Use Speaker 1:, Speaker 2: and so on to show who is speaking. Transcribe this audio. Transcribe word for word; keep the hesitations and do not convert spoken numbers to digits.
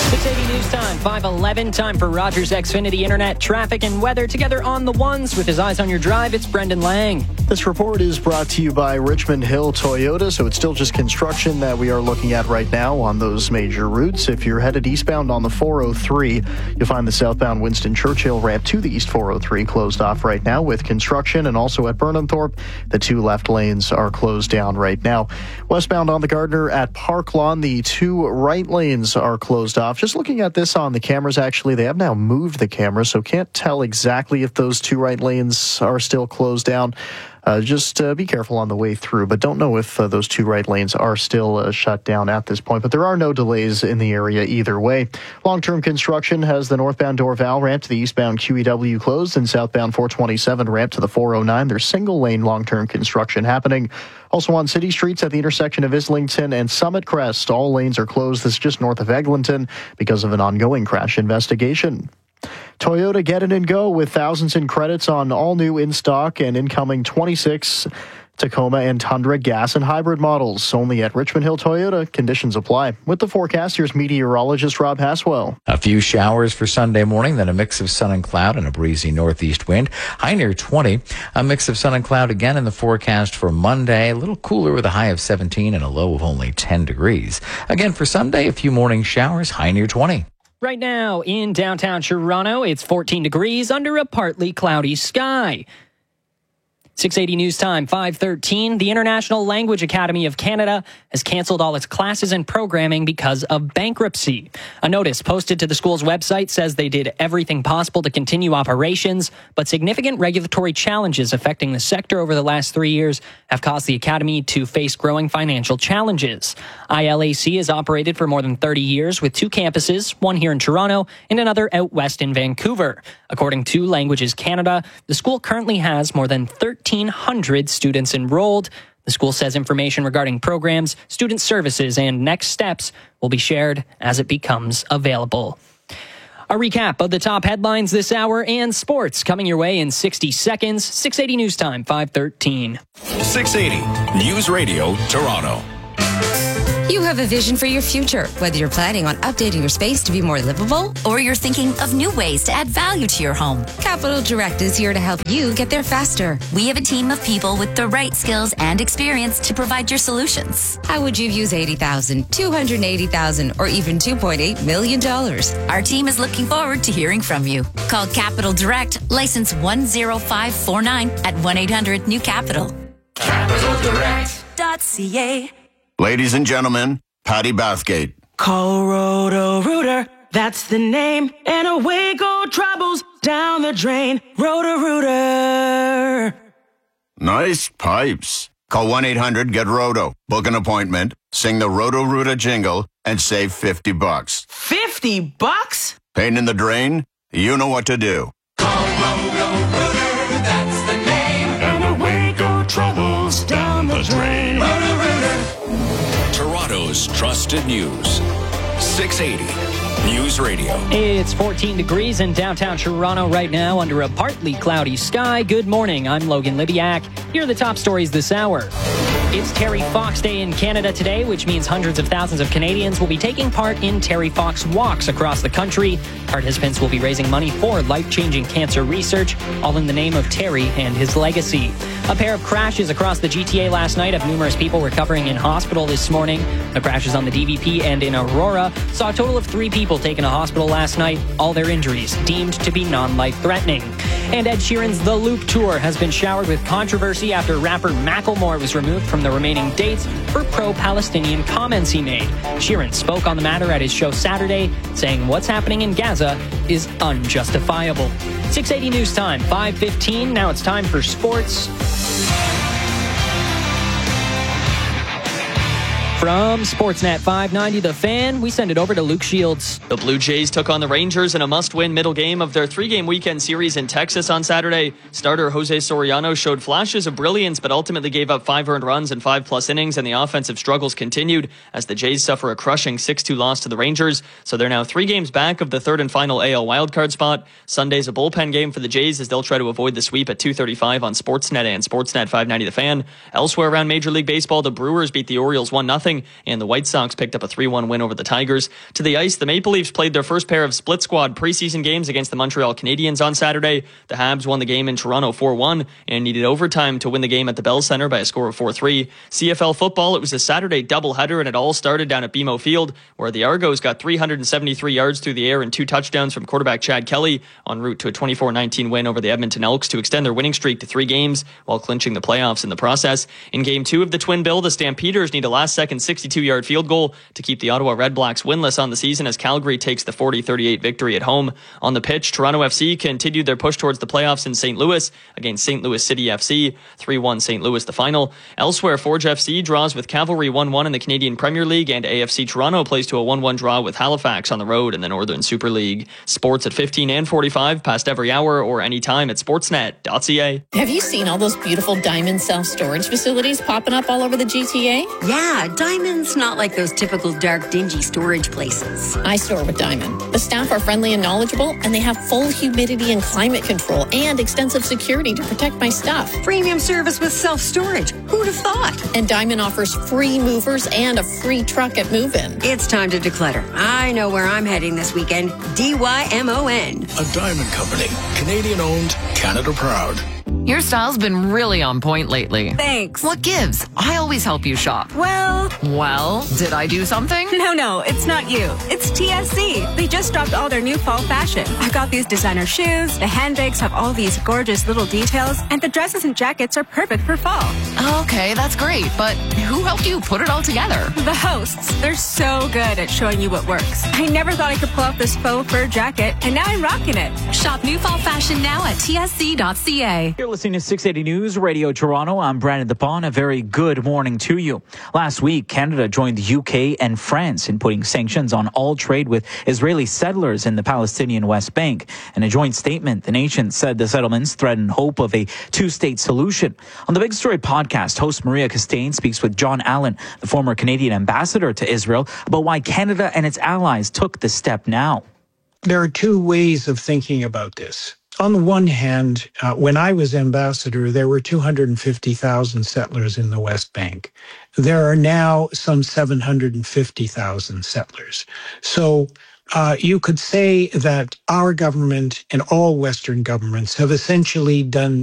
Speaker 1: six eighty News Time, five eleven. Time for Rogers Xfinity Internet traffic and weather. Together on the ones with his eyes on your drive, it's Brendan Lang.
Speaker 2: This report is brought to you by Richmond Hill Toyota, so it's still just construction that we are looking at right now on those major routes. If you're headed eastbound on the four oh three, you'll find the southbound Winston Churchill ramp to the East four oh three closed off right now with construction, and also at Burnhamthorpe, the two left lanes are closed down right now. Westbound on the Gardner at Park Lawn, the two right lanes are closed off. Just looking at this on the cameras, actually, they have now moved the camera, so can't tell exactly if those two right lanes are still closed down. Uh, just uh, be careful on the way through, but don't know if uh, those two right lanes are still uh, shut down at this point. But there are no delays in the area either way. Long-term construction has the northbound Dorval ramp to the eastbound Q E W closed and southbound four twenty-seven ramp to the four oh nine. There's single-lane long-term construction happening. Also on city streets at the intersection of Islington and Summit Crest, all lanes are closed. This is just north of Eglinton because of an ongoing crash investigation. Toyota Get In and Go with thousands in credits on all new in-stock and incoming twenty-six Tacoma and Tundra gas and hybrid models. Only at Richmond Hill Toyota. Conditions apply. With the forecast, here's meteorologist Rob Haswell.
Speaker 3: A few showers for Sunday morning, then a mix of sun and cloud and a breezy northeast wind. High near twenty. A mix of sun and cloud again in the forecast for Monday. A little cooler with a high of seventeen and a low of only ten degrees. Again for Sunday, a few morning showers, high near twenty.
Speaker 1: Right now in downtown Toronto, it's fourteen degrees under a partly cloudy sky. six eighty News Time, five thirteen. The International Language Academy of Canada has canceled all its classes and programming because of bankruptcy. A notice posted to the school's website says they did everything possible to continue operations, but significant regulatory challenges affecting the sector over the last three years have caused the academy to face growing financial challenges. I L A C has operated for more than thirty years with two campuses, one here in Toronto and another out west in Vancouver. According to Languages Canada, the school currently has more than thirteen hundred students enrolled. The school says information regarding programs, student services, and next steps will be shared as it becomes available. A recap of the top headlines this hour and sports coming your way in sixty seconds. six eighty News Time, five thirteen.
Speaker 4: six eighty News Radio, Toronto.
Speaker 5: You have a vision for your future, whether you're planning on updating your space to be more livable
Speaker 6: or you're thinking of new ways to add value to your home.
Speaker 5: Capital Direct is here to help you get there faster.
Speaker 6: We have a team of people with the right skills and experience to provide your solutions.
Speaker 5: How would you use eighty thousand dollars, two hundred eighty thousand dollars, or even two point eight million dollars?
Speaker 6: Our team is looking forward to hearing from you. Call Capital Direct, license one zero five four nine at one eight hundred new capital.
Speaker 4: capital direct
Speaker 6: dot c a.
Speaker 7: Ladies and gentlemen, Patty Bathgate.
Speaker 8: Call Roto-Rooter, that's the name, and away go troubles down the drain. Roto-Rooter.
Speaker 7: Nice pipes. Call one eight hundred get roto. Book an appointment, sing the Roto-Rooter jingle, and save fifty bucks.
Speaker 8: fifty bucks?
Speaker 7: Pain in the drain? You know what to do.
Speaker 4: Call Roto-Rooter, that's the name, and away go troubles down the drain. Roto-Rooter. Toronto's trusted news. six eighty News Radio.
Speaker 1: It's fourteen degrees in downtown Toronto right now under a partly cloudy sky. Good morning. I'm Logan Libiak. Here are the top stories this hour. It's Terry Fox Day in Canada today, which means hundreds of thousands of Canadians will be taking part in Terry Fox walks across the country. Participants will be raising money for life-changing cancer research, all in the name of Terry and his legacy. A pair of crashes across the G T A last night have numerous people recovering in hospital this morning. The crashes on the D V P and in Aurora saw a total of three people taken to hospital last night, all their injuries deemed to be non-life-threatening. And Ed Sheeran's The Loop Tour has been showered with controversy after rapper Macklemore was removed from the remaining dates for pro-Palestinian comments he made. Sheeran spoke on the matter at his show Saturday, saying what's happening in Gaza is unjustifiable. six eighty News Time, five fifteen. Now it's time for sports. From Sportsnet five ninety The Fan, we send it over to Luke Shields.
Speaker 9: The Blue Jays took on the Rangers in a must-win middle game of their three-game weekend series in Texas on Saturday. Starter Jose Soriano showed flashes of brilliance, but ultimately gave up five earned runs in five-plus innings, and the offensive struggles continued as the Jays suffer a crushing six two loss to the Rangers. So they're now three games back of the third and final A L wildcard spot. Sunday's a bullpen game for the Jays as they'll try to avoid the sweep at two thirty-five on Sportsnet and Sportsnet five ninety The Fan. Elsewhere around Major League Baseball, the Brewers beat the Orioles one nothing. morning, and the White Sox picked up a three one win over the Tigers. To the ice, the Maple Leafs played their first pair of split squad preseason games against the Montreal Canadiens on Saturday. The Habs won the game in Toronto four one and needed overtime to win the game at the Bell Centre by a score of four three. C F L football, it was a Saturday doubleheader, and it all started down at B M O Field, where the Argos got three hundred seventy-three yards through the air and two touchdowns from quarterback Chad Kelly, en route to a twenty-four nineteen win over the Edmonton Elks to extend their winning streak to three games while clinching the playoffs in the process. In game two of the Twin Bill, the Stampeders need a last-second sixty-two-yard field goal to keep the Ottawa Redblacks winless on the season as Calgary takes the forty thirty-eight victory at home. On the pitch, Toronto F C continued their push towards the playoffs in Saint Louis against Saint Louis City F C. three one Saint Louis the final. Elsewhere, Forge F C draws with Cavalry one one in the Canadian Premier League, and A F C Toronto plays to a one one draw with Halifax on the road in the Northern Super League. Sports at fifteen and forty-five, past every hour or anytime at sportsnet dot c a.
Speaker 10: Have you seen all those beautiful Diamond self-storage facilities popping up all over the G T A?
Speaker 11: Yeah, Diamond's not like those typical dark, dingy storage places.
Speaker 10: I store with Diamond. The staff are friendly and knowledgeable, and they have full humidity and climate control and extensive security to protect my stuff.
Speaker 11: Premium service with self-storage. Who'd have thought?
Speaker 10: And Diamond offers free movers and a free truck at move-in.
Speaker 11: It's time to declutter. I know where I'm heading this weekend. D Y M O N.
Speaker 12: A Diamond Company. Canadian owned, Canada proud.
Speaker 13: Your style's been really on point lately.
Speaker 14: Thanks.
Speaker 13: What gives? I always help you shop.
Speaker 14: Well...
Speaker 13: Well, did I do something?
Speaker 14: No, no, it's not you. It's T S C. They just dropped all their new fall fashion. I got these designer shoes, the handbags have all these gorgeous little details, and the dresses and jackets are perfect for fall.
Speaker 13: Okay, that's great, but who helped you put it all together?
Speaker 14: The hosts. They're so good at showing you what works. I never thought I could pull off this faux fur jacket, and now I'm rocking it.
Speaker 6: Shop new fall fashion now at T S C dot C A.
Speaker 15: You're listening to six eighty News Radio Toronto. I'm Brandon DePaun. A very good morning to you. Last week, Canada joined the U K and France in putting sanctions on all trade with Israeli settlers in the Palestinian West Bank. In a joint statement, the nations said the settlements threaten hope of a two-state solution. On the Big Story podcast, host Maria Costain speaks with John Allen, the former Canadian ambassador to Israel, about why Canada and its allies took this step now.
Speaker 16: There are two ways of thinking about this. On the one hand, uh, when I was ambassador, there were two hundred fifty thousand settlers in the West Bank. There are now some seven hundred fifty thousand settlers. So uh, you could say that our government and all Western governments have essentially done